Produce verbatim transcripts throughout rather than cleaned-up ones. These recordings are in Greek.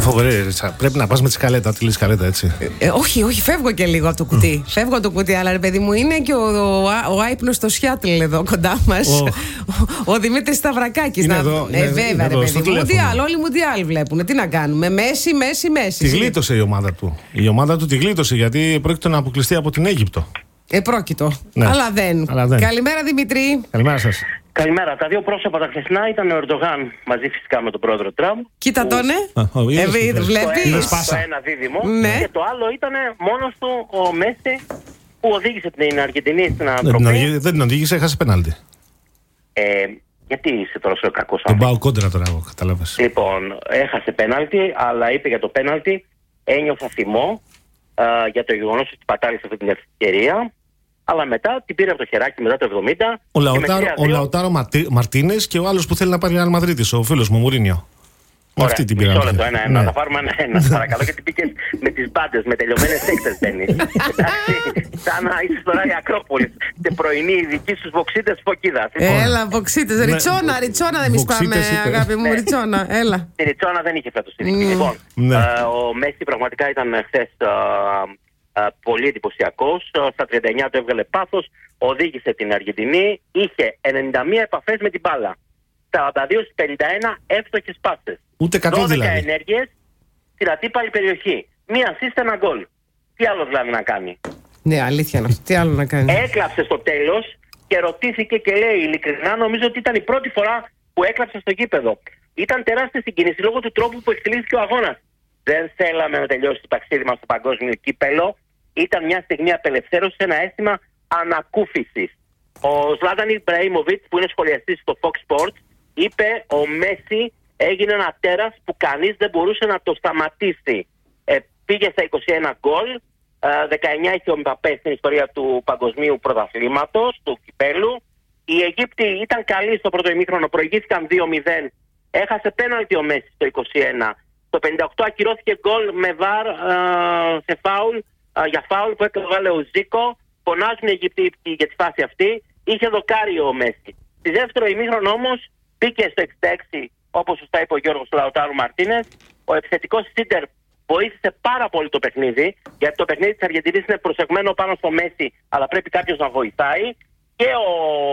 Φοβερή, Ρίτσα. Πρέπει να πας με τη σκαλέτα. Τι λέει σκαλέτα, έτσι. Ε, όχι, όχι, φεύγω και λίγο από το κουτί. Mm. Φεύγω από το κουτί, αλλά ρε παιδί μου, είναι και ο, ο, ο άϊπνος στο Σιάτλ εδώ κοντά μας. Oh. Ο, ο Δημήτρης Σταυρακάκης. Είναι να... εδώ, ε, είναι, βέβαια, είναι ρε εδώ, παιδί μου. Μουντιάλ, όλοι Μουντιάλ βλέπουν. Τι να κάνουμε. Μέση, Μέση, Μέση. Τη γλίτωσε η ομάδα του. Η ομάδα του τη γλίτωσε γιατί πρόκειται να αποκλειστεί από την Αίγυπτο. Επρόκειτο. Ναι. Αλλά, δεν. Αλλά δεν. Καλημέρα, Δημήτρη. Καλημέρα σας. Καλημέρα. Τα δύο πρόσωπα τα χθεσινά ήταν ο Ερντογάν μαζί φυσικά με τον πρόεδρο Τραμπ. Κοίτα που... τον, ε. ε βλέπει. Το ένα δίδυμο. Ναι. Και το άλλο ήταν μόνος του ο Μέση που οδήγησε την Αργεντινή στην ανατροπή. Δεν, δεν την οδήγησε, έχασε πέναλτι. Ε, γιατί είσαι τόσο κακός άνθρωπος. Τον πάω κόντρα τώρα, εγώ, κατάλαβες. Λοιπόν, έχασε πέναλτι, αλλά είπε για το πέναλτι, ένιωθα θυμό α, για το γεγονός ότι πατάλησε αυτή την ευκαιρία. Αλλά μετά την πήρε από το χεράκι μετά το εβδομήντα. Ο Λαουτάρο, ο Λαουτάρο Μαρτίνες και ο άλλος που θέλει να πάρει Ρεάλ Μαδρίτης, ο φίλος μου Μουρίνιο. Ωραία, αυτή την μισό πήραμε. λεπτό, ένα, ένα, ναι. Θα πάρουμε ένα, ένα, παρακαλώ, γιατί πήγες με τις μπάντες, με τελειωμένες έξτρες τέννις. Σαν να είσαι στο Ράλι Ακρόπολης και πρωινή οι δικοί στους βοξίτες φωκίδας. Έλα, βοξίτες, ριτσόνα, ριτσόνα δεν μισπάμε, αγάπη μου, ριτσόνα, έλα. Τη ριτσόνα δεν είχε φέτος τη δική. Λοιπόν, ο Μέση πραγματικά ήταν χθες πολύ εντυπωσιακός. Στα τριάντα εννιά του έβγαλε πάθος, οδήγησε την Αργεντινή, είχε ενενήντα μία επαφές με την μπάλα. σαράντα δύο στις πενήντα ένα εύστοχες πάσες. Ούτε κατώ δώδεκα δηλαδή. ενέργειες στην αντίπαλη περιοχή. Μία assist, ένα γκολ. Τι άλλο δηλαδή να κάνει. Ναι, αλήθεια είναι αυτό. Τι άλλο να κάνει. Έκλαψε στο τέλος και ρωτήθηκε και λέει ειλικρινά, νομίζω ότι ήταν η πρώτη φορά που έκλαψε στο γήπεδο. Ήταν τεράστια συγκίνηση λόγω του τρόπου που εξελίχθηκε ο αγώνας. Δεν θέλαμε να τελειώσει το ταξίδι μας στο παγκόσμιο κύπελο. Ήταν μια στιγμή απελευθέρωσης, ένα αίσθημα ανακούφισης. Ο Ζλάταν Ιμπραήμοβιτς, που είναι σχολιαστής στο Fox Sports, είπε ο Μέση έγινε ένα τέρας που κανείς δεν μπορούσε να το σταματήσει. Ε, πήγε στα είκοσι ένα γκολ, δεκαεννιά είχε ο Μπαπέ στην ιστορία του παγκοσμίου πρωταθλήματος, του κυπέλου. Οι Αιγύπτιοι ήταν καλοί στο πρώτο ημίχρονο, προηγήθηκαν δύο μηδέν. Έχασε πέναλτι ο Μέση στο είκοσι ένα. Το πενήντα οκτώ ακυρώθηκε γκολ με βαρ σε φάουλ, για φάουλ που έκανε ο Ζίκο. Φωνάζουν οι Αιγυπτίοι για τη φάση αυτή. Είχε δοκάρει ο Μέση. Στη δεύτερο ημίχρονο όμως μπήκε στο εξήντα έξι, όπως σωστά είπε ο Γιώργος Λαουτάρου Μαρτίνες. Ο επιθετικός Σίντερ βοήθησε πάρα πολύ το παιχνίδι, γιατί το παιχνίδι της Αργεντινής είναι προσεγμένο πάνω στο Μέση, αλλά πρέπει κάποιος να βοηθάει. Και ο,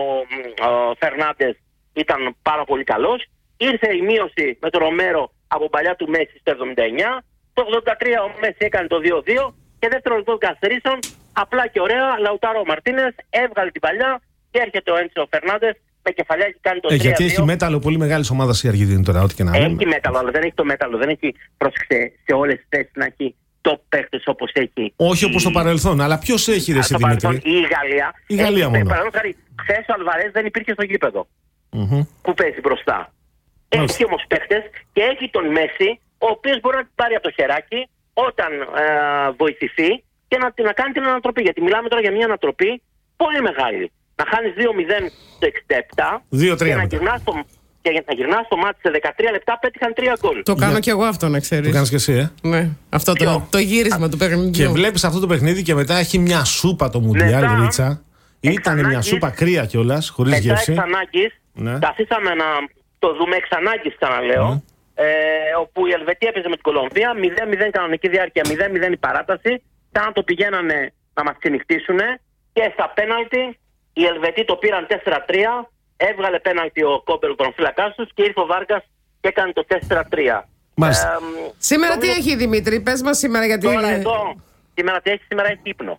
ο Φερνάντες ήταν πάρα πολύ καλός. Ήρθε η μείωση με τον Ρομέρο από παλιά του Μέση στο εβδομήντα εννιά. Το ογδόντα τρία ο Μέση έκανε το δύο δύο και δεύτερο λεπτό καθυστερήσεων. Απλά και ωραία, Λαουτάρο Μαρτίνες έβγαλε την παλιά και έρχεται ο Έντσο Φερνάντες με κεφαλιά και κάνει το τρία δύο. Ε, γιατί έχει μέταλλο πολύ μεγάλη ομάδα η Αργεντινή τώρα, ό,τι και να λέμε. Έχει μέταλλο, αλλά δεν έχει το μέταλλο. Δεν έχει, πρόσεξε, σε όλες τις θέσεις να έχει top παίκτες όπως έχει. Όχι η... όπως στο παρελθόν, αλλά ποιος έχει ρε εσύ Δημήτρη. Η Γαλλία. Η Γαλλία μόνο. Παραδείγματος χάρη, χθες ο Αλβαρές δεν υπήρχε στο γήπεδο. Mm-hmm. Που παίζει μπροστά. Έχει όμως παίκτες και έχει τον Μέση, ο οποίος μπορεί να την πάρει από το χεράκι όταν ε, βοηθηθεί και να, να κάνει την ανατροπή. Γιατί μιλάμε τώρα για μια ανατροπή πολύ μεγάλη. Να χάνεις δύο μηδέν στο εξήντα επτά δύο τρία και να γυρνάς στο, και να γυρνάς στο μάτι σε δεκατρία λεπτά πέτυχαν τρία γκολ. Το κάνω κι εγώ αυτό, να ξέρεις. Το κάνεις και εσύ, ε. Ναι. Αυτό το, το γύρισμα του παιχνιδιού. Και βλέπεις αυτό το παιχνίδι και μετά έχει μια σούπα το Μουντιάλ, ναι, Ρίτσα. Ήταν μια σούπα κρύα κιόλας, χωρίς γεύση. Μετά εξ ανάγκης, ναι. Τα αφήσαμε να το δούμε εξ ανάγκης, ξαναλέω. Ναι. Ε, όπου η Ελβετία έπαιζε με την Κολομβία, μηδέν μηδέν κανονική διάρκεια, μηδέν μηδέν η παράταση. Σαν να το πηγαίνανε να μας ξενυχτήσουν και στα πέναλτι οι Ελβετοί το πήραν τέσσερα τρία, έβγαλε πέναλτι ο Κόμπελ τον φύλακάς τους και ήρθε ο Βάργκας και έκανε το τέσσερα τρία. Ε, σήμερα το... τι έχει Δημήτρη, πες μας σήμερα γιατί... Τώρα εδώ, σήμερα τι έχει, σήμερα έχει ύπνο.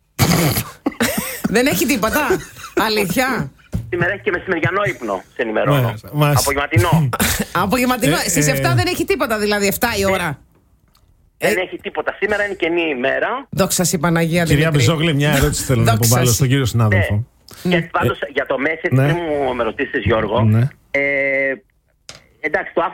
Δεν έχει τίποτα, αλήθεια. Σήμερα έχει και μεσημεριανό ύπνο, σε ενημερώνω. Απογευματινό. Απογευματινό, στις επτά δεν έχει τίποτα δηλαδή, επτά η ώρα. Δεν έχει τίποτα. Σήμερα είναι καινή ημέρα. Δόξα σοι Παναγία. Κυρία Μπριζόγλη, μια ερώτηση θέλω να υποβάλω στον κύριο συνάδελφο. Ναι. Και πάντως για το Μέση, ναι. Μου με ρωτήσεις Γιώργο. Ναι. Ε, εντάξει, το